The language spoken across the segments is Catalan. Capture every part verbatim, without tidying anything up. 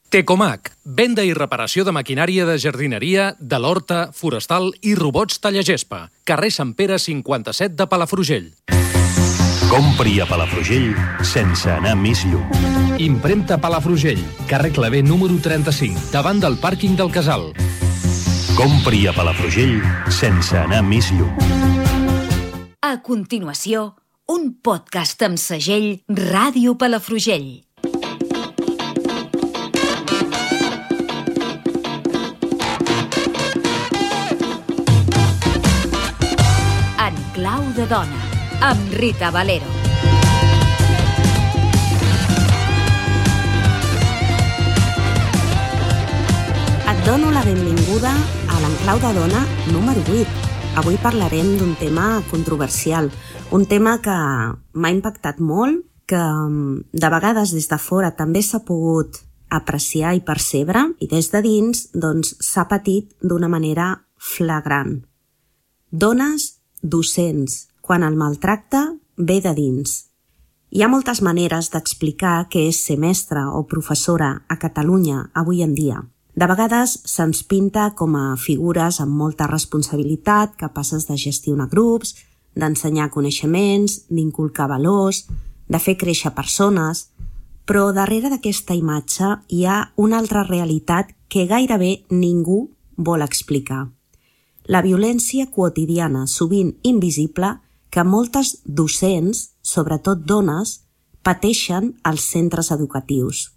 Tecomac, venda i reparació de maquinària de jardineria, de l'horta, forestal i robots tallagespa. Carrer Sant Pere cinquanta-set de Palafrugell. Compri a Palafrugell sense anar més lluny. Impremta Palafrugell, carrer Clavé número trenta-cinc, davant del pàrquing del Casal. Compri a Palafrugell sense anar més lluny. A continuació, un podcast amb segell Ràdio Palafrugell. En clau de dona, amb Rita Valero. Et dono la benvinguda a l'Enclau de Dona número vuit. Avui parlarem d'un tema controversial, un tema que m'ha impactat molt, que de vegades des de fora també s'ha pogut apreciar i percebre, i des de dins doncs, s'ha patit d'una manera flagrant. Dones docents, quan el maltracte ve de dins. Hi ha moltes maneres d'explicar què és ser mestra o professora a Catalunya avui en dia. De vegades se'ns pinta com a figures amb molta responsabilitat, capaces de gestionar grups, d'ensenyar coneixements, d'inculcar valors, de fer créixer persones, però darrere d'aquesta imatge hi ha una altra realitat que gairebé ningú vol explicar. La violència quotidiana, sovint invisible, que moltes docents, sobretot dones, pateixen als centres educatius.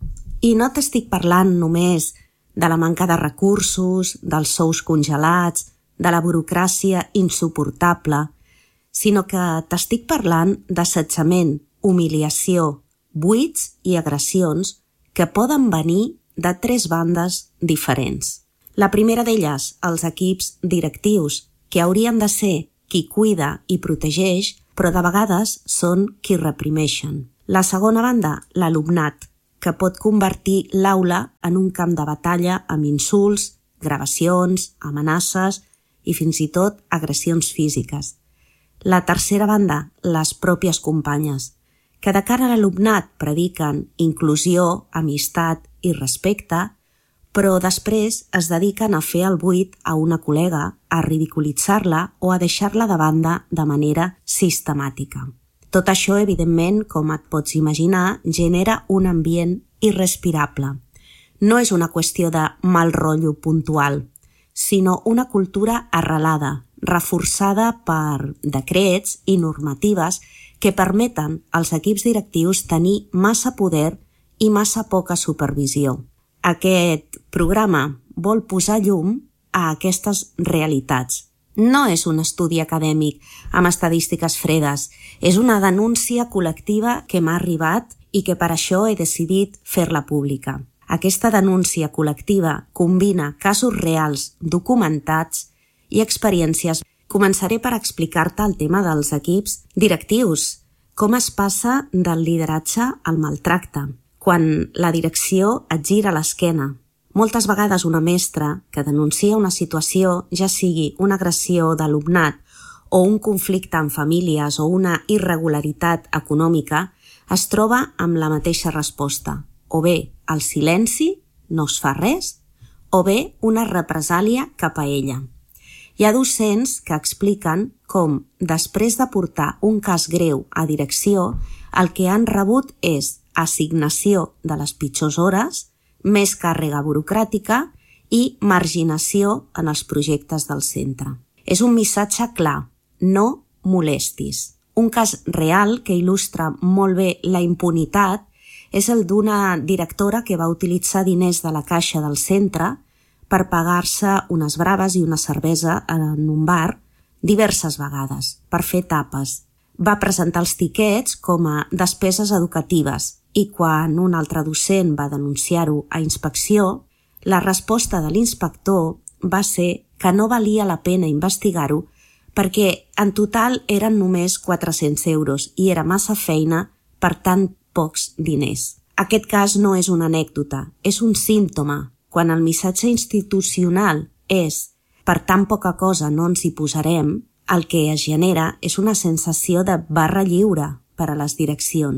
I no t'estic parlant només de la manca de recursos, dels sous congelats, de la burocràcia insuportable, sinó que t'estic parlant d'assetjament, humiliació, buits i agressions que poden venir de tres bandes diferents. La primera d'elles, els equips directius, que haurien de ser qui cuida i protegeix, però de vegades són qui reprimeixen. La segona banda, l'alumnat, que pot convertir l'aula en un camp de batalla amb insults, gravacions, amenaces i fins i tot agressions físiques. La tercera banda, les pròpies companyes, que de cara a l'alumnat prediquen inclusió, amistat i respecte, però després es dediquen a fer el buit a una col·lega, a ridiculitzar-la o a deixar-la de banda de manera sistemàtica. Tot això, evidentment, com et pots imaginar, genera un ambient irrespirable. No és una qüestió de mal rotllo puntual, sinó una cultura arrelada, reforçada per decrets i normatives que permeten als equips directius tenir massa poder i massa poca supervisió. Aquest programa vol posar llum a aquestes realitats. No és un estudi acadèmic amb estadístiques fredes, és una denúncia col·lectiva que m'ha arribat i que per això he decidit fer-la pública. Aquesta denúncia col·lectiva combina casos reals documentats i experiències. Començaré per explicar-te el tema dels equips directius, com es passa del lideratge al maltracte, quan la direcció et gira l'esquena. Moltes vegades una mestra que denuncia una situació, ja sigui una agressió d'alumnat o un conflicte en famílies o una irregularitat econòmica, es troba amb la mateixa resposta. O bé el silenci, no es fa res, o bé una represàlia cap a ella. Hi ha docents que expliquen com, després de portar un cas greu a direcció, el que han rebut és assignació de les pitjors hores, més càrrega burocràtica i marginació en els projectes del centre. És un missatge clar, no molestis. Un cas real que il·lustra molt bé la impunitat és el d'una directora que va utilitzar diners de la caixa del centre per pagar-se unes braves i una cervesa en un bar diverses vegades, per fer tapes. Va presentar els tiquets com a despeses educatives i quan un altre docent va denunciar-ho a inspecció, la resposta de l'inspector va ser que no valia la pena investigar-ho perquè en total eren només quatre-cents euros i era massa feina per tan pocs diners. Aquest cas no és una anècdota, és un símptoma. Quan el missatge institucional és per tan poca cosa no ens hi posarem, el que es genera és una sensació de barra lliure per a les direccions.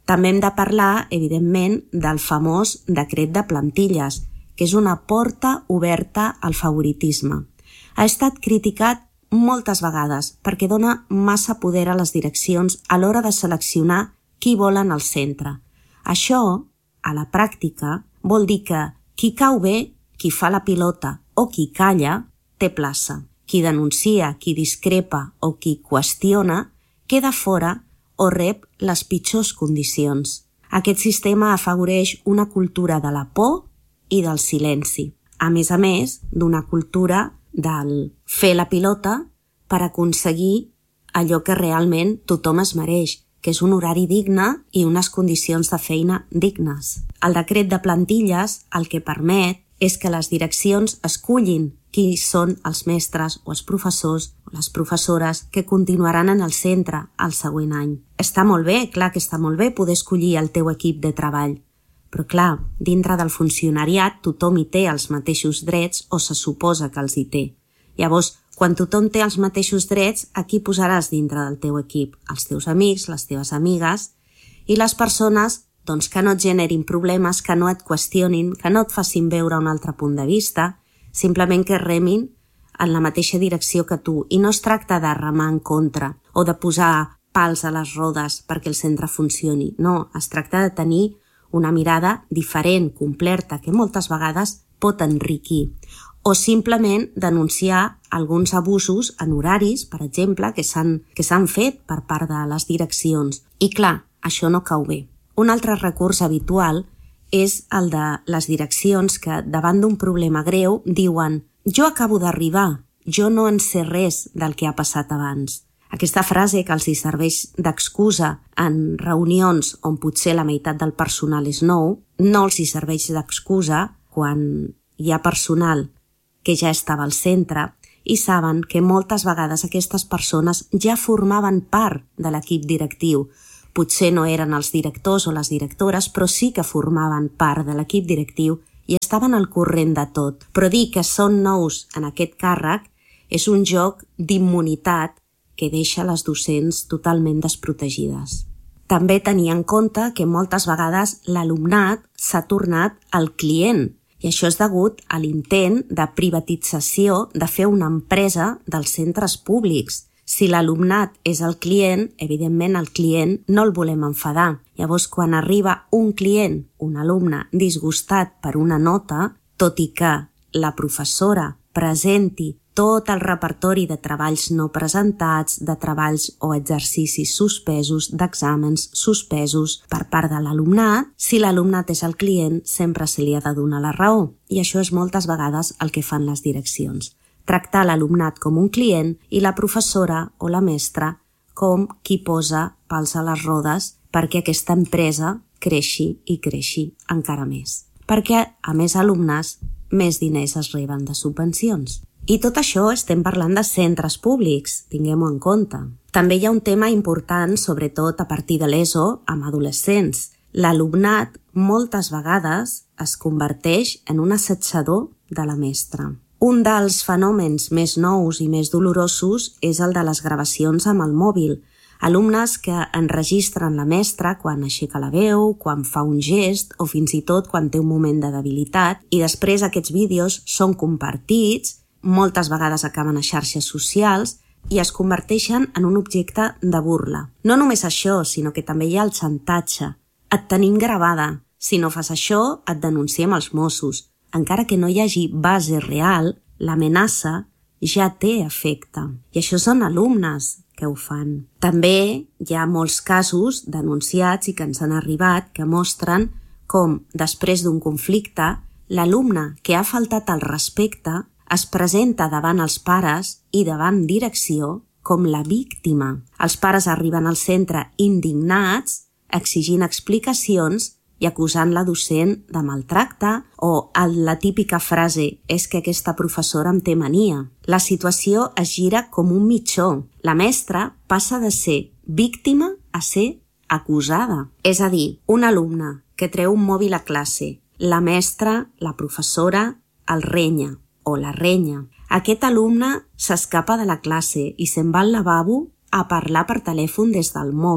També hem de parlar, evidentment, del famós decret de plantilles, que és una porta oberta al favoritisme. Ha estat criticat moltes vegades perquè dona massa poder a les direccions a l'hora de seleccionar qui volen al centre. Això, a la pràctica, vol dir que qui cau bé, qui fa la pilota o qui calla, té plaça. Qui denuncia, qui discrepa o qui qüestiona, queda fora o rep les pitjors condicions. Aquest sistema afavoreix una cultura de la por i del silenci, a més a més d'una cultura del fer la pilota per aconseguir allò que realment tothom es mereix, que és un horari digne i unes condicions de feina dignes. El decret de plantilles el que permet és que les direccions escullin qui són els mestres o els professors o les professores que continuaran en el centre el següent any. Està molt bé, clar que està molt bé poder escollir el teu equip de treball, però clar, dintre del funcionariat tothom hi té els mateixos drets o se suposa que els hi té. Llavors, quan tothom té els mateixos drets, a qui posaràs dintre del teu equip? Els teus amics, les teves amigues i les persones doncs, que no et generin problemes, que no et qüestionin, que no et facin veure un altre punt de vista, simplement que remin en la mateixa direcció que tu. I no es tracta de remar en contra o de posar pals a les rodes perquè el centre funcioni. No, es tracta de tenir una mirada diferent, completa, que moltes vegades pot enriquir. O simplement denunciar alguns abusos en horaris, per exemple, que s'han que s'han fet per part de les direccions. I clar, això no cau bé. Un altre recurs habitual és el de les direccions que, davant d'un problema greu, diuen «Jo acabo d'arribar, jo no en sé res del que ha passat abans». Aquesta frase que els hi serveix d'excusa en reunions on potser la meitat del personal és nou, no els hi serveix d'excusa quan hi ha personal que ja estava al centre i saben que moltes vegades aquestes persones ja formaven part de l'equip directiu. Potser no eren els directors o les directores, però sí que formaven part de l'equip directiu i estaven al corrent de tot. Però dir que són nous en aquest càrrec és un joc d'immunitat que deixa les docents totalment desprotegides. També tenir en compte que moltes vegades l'alumnat s'ha tornat el client i això és degut a l'intent de privatització de fer una empresa dels centres públics. Si l'alumnat és el client, evidentment el client no el volem enfadar. Llavors, quan arriba un client, un alumne disgustat per una nota, tot i que la professora presenti tot el repertori de treballs no presentats, de treballs o exercicis suspesos, d'exàmens suspesos per part de l'alumnat, si l'alumnat és el client, sempre se li ha de donar la raó. I això és moltes vegades el que fan les direccions. Tractar l'alumnat com un client i la professora o la mestra com qui posa pals a les rodes perquè aquesta empresa creixi i creixi encara més. Perquè, a més alumnes, més diners es reben de subvencions. I tot això estem parlant de centres públics, tinguem-ho en compte. També hi ha un tema important, sobretot a partir de l'ESO, amb adolescents. L'alumnat moltes vegades es converteix en un assetjador de la mestra. Un dels fenòmens més nous i més dolorosos és el de les gravacions amb el mòbil. Alumnes que enregistren la mestra quan aixeca la veu, quan fa un gest o fins i tot quan té un moment de debilitat i després aquests vídeos són compartits, moltes vegades acaben a xarxes socials i es converteixen en un objecte de burla. No només això, sinó que també hi ha el xantatge. Et tenim gravada. Si no fas això, et denunciem als Mossos. Encara que no hi hagi base real, l'amenaça ja té efecte. I això són alumnes que ho fan. També hi ha molts casos denunciats i que ens han arribat que mostren com, després d'un conflicte, l'alumne que ha faltat al respecte es presenta davant els pares i davant direcció com la víctima. Els pares arriben al centre indignats, exigint explicacions i acusant la docent de maltracte o la típica frase «és que aquesta professora em té mania». La situació es gira com un mitjó. La mestra passa de ser víctima a ser acusada. És a dir, un alumne que treu un mòbil a classe, la mestra, la professora, el renya o la renya. Aquest alumne s'escapa de la classe i se'n va al lavabo a parlar per telèfon des del mòbil.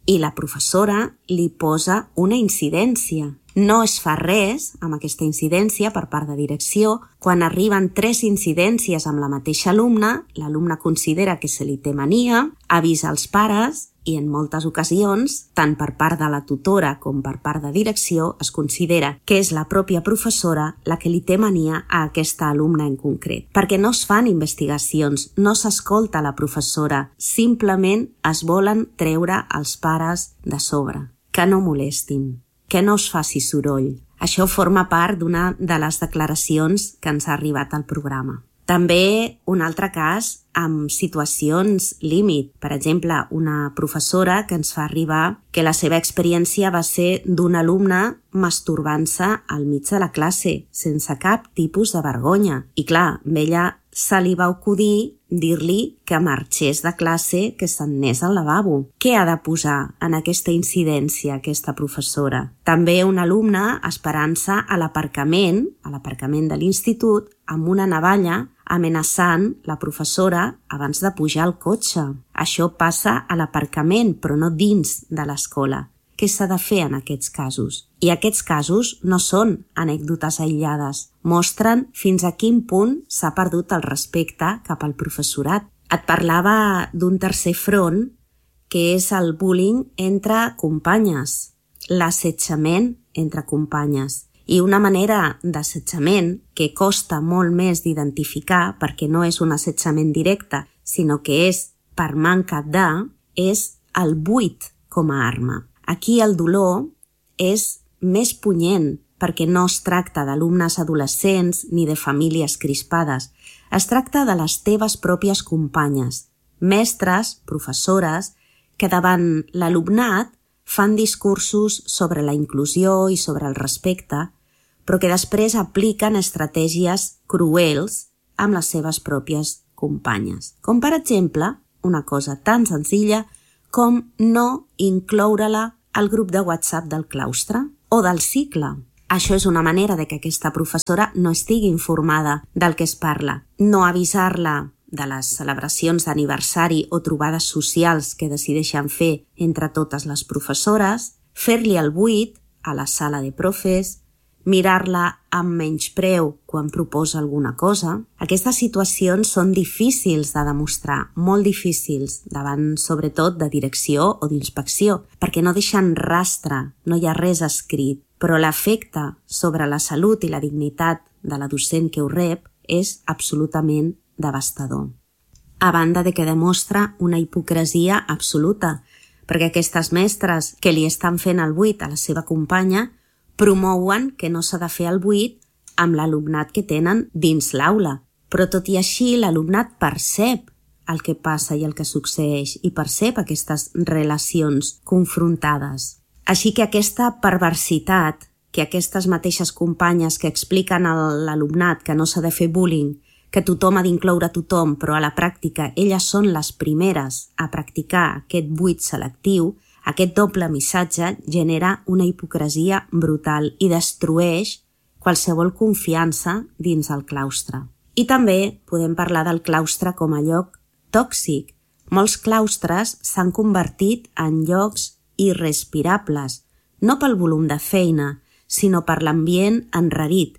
i la professora li posa una incidència. No es fa res amb aquesta incidència per part de direcció. Quan arriben tres incidències amb la mateixa alumna, l'alumne considera que se li té mania, avisa els pares i en moltes ocasions, tant per part de la tutora com per part de direcció, es considera que és la pròpia professora la que li té mania a aquesta alumna en concret. Perquè no es fan investigacions, no s'escolta la professora, simplement es volen treure els pares de sobre. Que no molestin, que no es faci soroll. Això forma part d'una de les declaracions que ens ha arribat al programa. També un altre cas amb situacions límit. Per exemple, una professora que ens fa arribar que la seva experiència va ser d'un alumne masturbant-se al mig de la classe, sense cap tipus de vergonya. I clar, a ella se li va acudir dir-li que marxés de classe, que se'n anés al lavabo. Què ha de posar en aquesta incidència aquesta professora? També un alumne esperant-se a l'aparcament, a l'aparcament de l'institut, amb una navalla amenaçant la professora abans de pujar al cotxe. Això passa a l'aparcament, però no dins de l'escola. Què s'ha de fer en aquests casos? I aquests casos no són anècdotes aïllades. Mostren fins a quin punt s'ha perdut el respecte cap al professorat. Et parlava d'un tercer front, que és el bullying entre companyes, l'assetjament entre companyes. I una manera d'assetjament que costa molt més d'identificar, perquè no és un assetjament directe, sinó que és per manca de, és el buit com a arma. Aquí el dolor és més punyent, perquè no es tracta d'alumnes adolescents ni de famílies crispades. Es tracta de les teves pròpies companyes, mestres, professores, que davant l'alumnat fan discursos sobre la inclusió i sobre el respecte, però que després apliquen estratègies cruels amb les seves pròpies companyes. Com, per exemple, una cosa tan senzilla com no incloure-la al grup de WhatsApp del claustre o del cicle. Això és una manera de que aquesta professora no estigui informada del que es parla. No avisar-la de les celebracions d'aniversari o trobades socials que decideixen fer entre totes les professores, fer-li el buit a la sala de profes, mirar-la amb menyspreu quan proposa alguna cosa. Aquestes situacions són difícils de demostrar, molt difícils, davant sobretot de direcció o d'inspecció, perquè no deixen rastre, no hi ha res escrit, però l'efecte sobre la salut i la dignitat de la docent que ho rep és absolutament devastador. A banda de que demostra una hipocresia absoluta, perquè aquestes mestres que li estan fent el buit a la seva companya promouen que no s'ha de fer el buit amb l'alumnat que tenen dins l'aula. Però tot i així, l'alumnat percep el que passa i el que succeeix i percep aquestes relacions confrontades. Així que aquesta perversitat que aquestes mateixes companyes que expliquen a l'alumnat que no s'ha de fer bullying, que tothom ha d'incloure tothom, però a la pràctica elles són les primeres a practicar aquest buit selectiu, aquest doble missatge genera una hipocresia brutal i destrueix qualsevol confiança dins el claustre. I també podem parlar del claustre com a lloc tòxic. Molts claustres s'han convertit en llocs irrespirables, no pel volum de feina, sinó per l'ambient enrarit,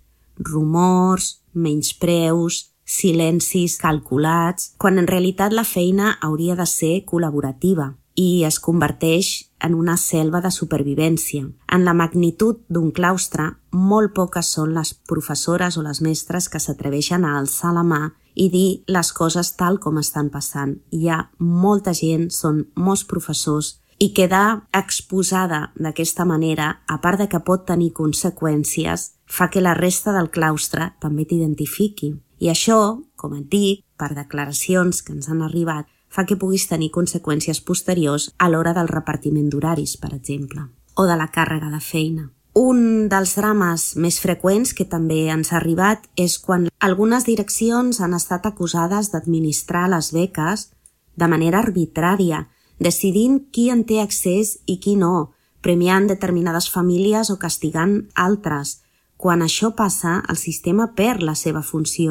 rumors, menyspreus, silencis calculats, quan en realitat la feina hauria de ser col·laborativa i es converteix en una selva de supervivència. En la magnitud d'un claustre, molt poques són les professores o les mestres que s'atreveixen a alçar la mà i dir les coses tal com estan passant. Hi ha molta gent, són molts professors, i quedar exposada d'aquesta manera, a part de que pot tenir conseqüències, fa que la resta del claustre també t'identifiqui. I això, com et dic, per declaracions que ens han arribat, fa que puguis tenir conseqüències posteriors a l'hora del repartiment d'horaris, per exemple, o de la càrrega de feina. Un dels drames més freqüents que també ens ha arribat és quan algunes direccions han estat acusades d'administrar les beques de manera arbitrària, decidint qui en té accés i qui no, premiant determinades famílies o castigant altres. Quan això passa, el sistema perd la seva funció.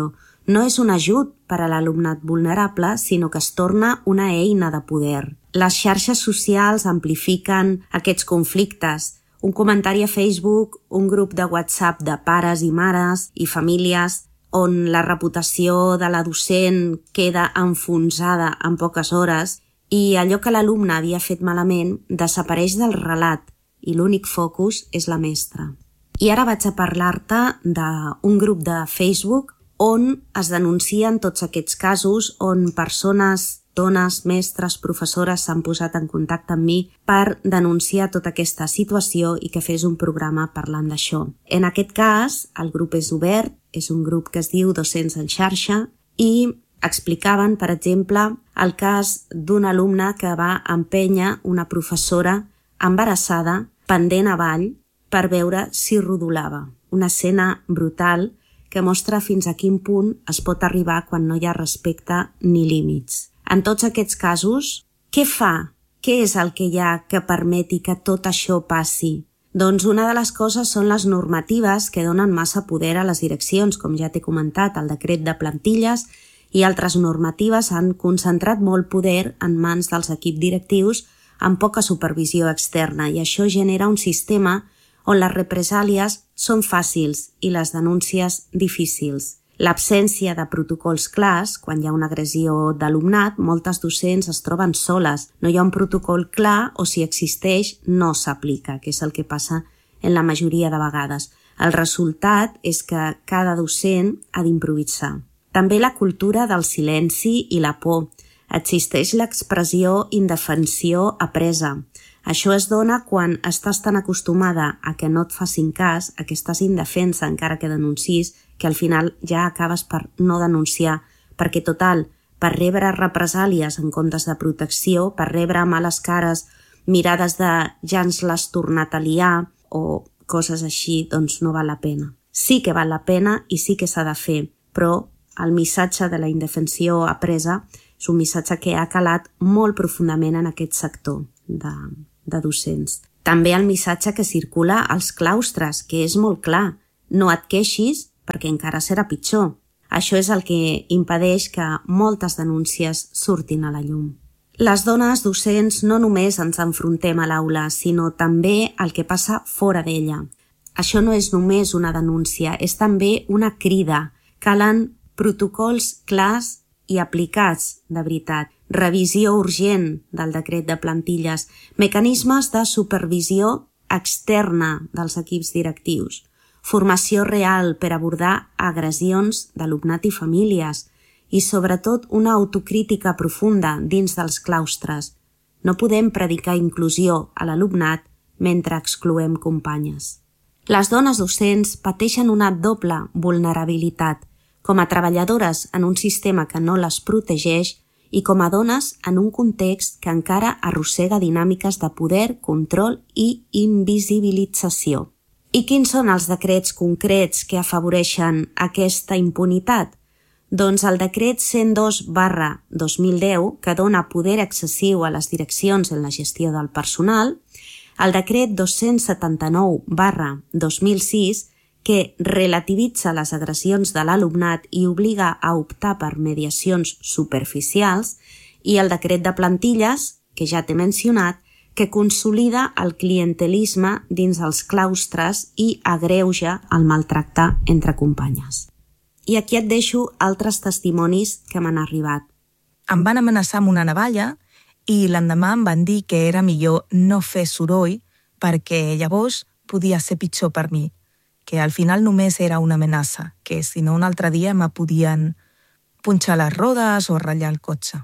no és un ajut per a l'alumnat vulnerable, sinó que es torna una eina de poder. Les xarxes socials amplifiquen aquests conflictes. Un comentari a Facebook, un grup de WhatsApp de pares i mares i famílies on la reputació de la docent queda enfonsada en poques hores i allò que l'alumne havia fet malament desapareix del relat i l'únic focus és la mestra. I ara vaig a parlar-te d'un grup de Facebook on es denuncien tots aquests casos, on persones, dones, mestres, professores s'han posat en contacte amb mi per denunciar tota aquesta situació i que fes un programa parlant d'això. En aquest cas, el grup és obert, és un grup que es diu Docents en xarxa i explicaven, per exemple, el cas d'un alumne que va empènyer una professora embarassada pendent avall per veure si rodolava. Una escena brutal que mostra fins a quin punt es pot arribar quan no hi ha respecte ni límits. En tots aquests casos, què fa? Què és el que hi ha que permeti que tot això passi? Doncs una de les coses són les normatives que donen massa poder a les direccions, com ja t'he comentat, el decret de plantilles i altres normatives han concentrat molt poder en mans dels equips directius amb poca supervisió externa i això genera un sistema on les represàlies són fàcils i les denúncies difícils. L'absència de protocols clars, quan hi ha una agressió d'alumnat, moltes docents es troben soles. No hi ha un protocol clar o si existeix no s'aplica, que és el que passa en la majoria de vegades. El resultat és que cada docent ha d'improvisar. També la cultura del silenci i la por. Existeix l'expressió indefensió apresa. Això es dona quan estàs tan acostumada a que no et facin cas, a que estàs indefensa encara que denuncis, que al final ja acabes per no denunciar, perquè total, per rebre represàlies en comptes de protecció, per rebre males cares, mirades de ja ens l'has tornat a liar o coses així, doncs no val la pena. Sí que val la pena i sí que s'ha de fer, però el missatge de la indefensió apresa és un missatge que ha calat molt profundament en aquest sector de, de docents. També el missatge que circula als claustres, que és molt clar. No et queixis perquè encara serà pitjor. Això és el que impedeix que moltes denúncies surtin a la llum. Les dones docents no només ens enfrontem a l'aula, sinó també el que passa fora d'ella. Això no és només una denúncia, és també una crida. Calen protocols clars i aplicats de veritat, revisió urgent del decret de plantilles, mecanismes de supervisió externa dels equips directius, formació real per abordar agressions d'alumnat i famílies i, sobretot, una autocrítica profunda dins dels claustres. No podem predicar inclusió a l'alumnat mentre excloem companyes. Les dones docents pateixen una doble vulnerabilitat, com a treballadores en un sistema que no les protegeix i com a dones en un context que encara arrossega dinàmiques de poder, control i invisibilització. I quins són els decrets concrets que afavoreixen aquesta impunitat? Doncs el decret cent dos barra dos mil deu, que dona poder excessiu a les direccions en la gestió del personal, el decret dos-cents setanta-nou barra dos mil sis, que relativitza les agressions de l'alumnat i obliga a optar per mediacions superficials, i el decret de plantilles, que ja t'he mencionat, que consolida el clientelisme dins els claustres i agreuja el maltracte entre companyes. I aquí et deixo altres testimonis que m'han arribat. Em van amenaçar amb una navalla i l'endemà em van dir que era millor no fer soroll perquè llavors podia ser pitjor per mi, que al final només era una amenaça, que si no un altre dia me podien punxar les rodes o ratllar el cotxe.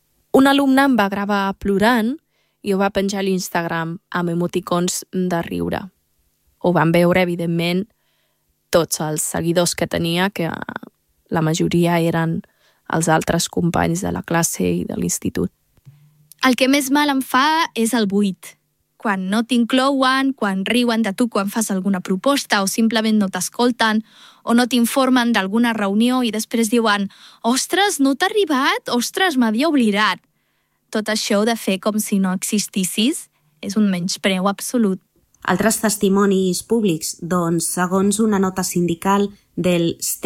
Un alumne em va gravar plorant i ho va penjar a l'Instagram amb emoticons de riure. Ho van veure, evidentment, tots els seguidors que tenia, que la majoria eren els altres companys de la classe i de l'institut. El que més mal em fa és el buit. Quan no t'inclouen, quan riuen de tu quan fas alguna proposta o simplement no t'escolten o no t'informen d'alguna reunió i després diuen «Ostres, no t'ha arribat? Ostres, m'havia oblidat». Tot això de fer com si no existissis és un menyspreu absolut. Altres testimonis públics, doncs, segons una nota sindical del S T E P,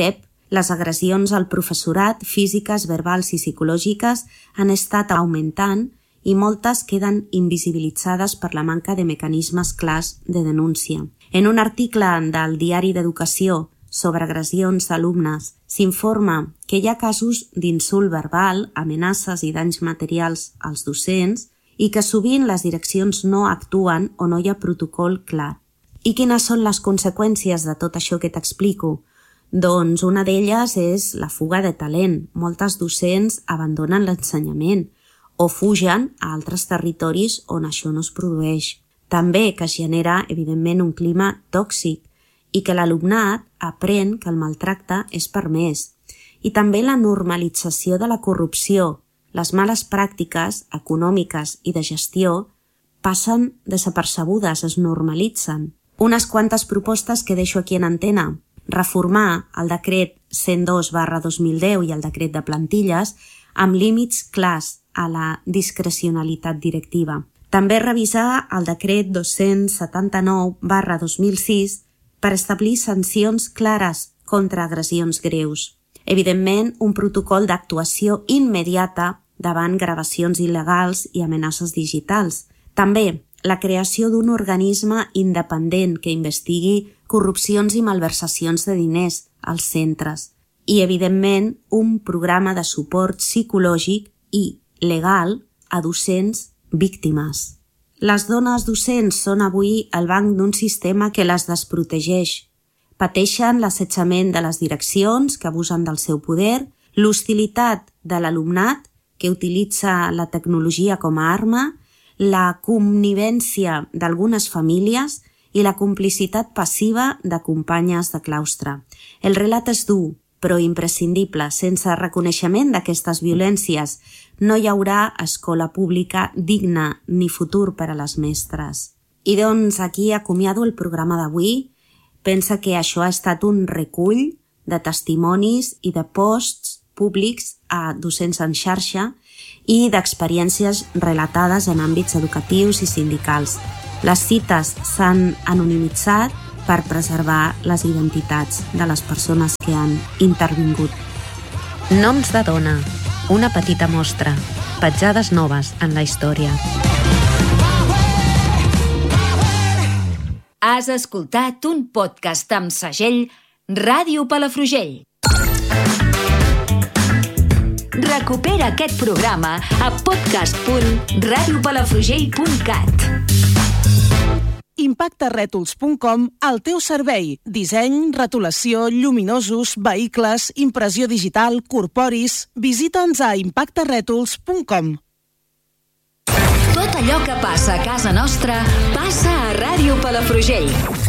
Les agressions al professorat, físiques, verbals i psicològiques, han estat augmentant i moltes queden invisibilitzades per la manca de mecanismes clars de denúncia. En un article del Diari d'Educació sobre agressions d'alumnes s'informa que hi ha casos d'insult verbal, amenaces i danys materials als docents i que sovint les direccions no actuen o no hi ha protocol clar. I quines són les conseqüències de tot això que t'explico? Doncs una d'elles és la fuga de talent. Moltes docents abandonen l'ensenyament o fugen a altres territoris on això no es produeix. També que es genera, evidentment, un clima tòxic i que l'alumnat aprèn que el maltracte és permès. I també la normalització de la corrupció. Les males pràctiques econòmiques i de gestió passen desapercebudes, es normalitzen. Unes quantes propostes que deixo aquí en antena. Reformar el decret cent dos barra dos mil deu i el decret de plantilles amb límits clars a la discrecionalitat directiva. També revisar el decret dos-cents setanta-nou barra dos mil sis per establir sancions clares contra agressions greus. Evidentment, un protocol d'actuació immediata davant gravacions il·legals i amenaces digitals. També la creació d'un organisme independent que investigui corrupcions i malversacions de diners als centres. I, evidentment, un programa de suport psicològic i legal a docents víctimes. Les dones docents són avui el banc d'un sistema que les desprotegeix. Pateixen l'assetjament de les direccions que abusen del seu poder, l'hostilitat de l'alumnat que utilitza la tecnologia com a arma, la connivència d'algunes famílies i la complicitat passiva de companyes de claustre. El relat és dur, però imprescindible. Sense reconeixement d'aquestes violències no hi haurà escola pública digna ni futur per a les mestres. I doncs aquí acomiado el programa d'avui. Pensa que això ha estat un recull de testimonis i de posts públics a docents en xarxa i d'experiències relatades en àmbits educatius i sindicals. Les cites s'han anonimitzat per preservar les identitats de les persones que han intervingut. Noms de dona, una petita mostra, petjades noves en la història. Has escoltat un podcast amb segell Ràdio Palafrugell. Recupera aquest programa a podcast punt ràdio palafrugell punt cat. impacte rètols punt com, al teu servei. Disseny, retolació, lluminosos, vehicles, impressió digital, corporis. Visita'ns a impacte rètols punt com. Tot allò que passa a casa nostra passa a Ràdio Palafrugell.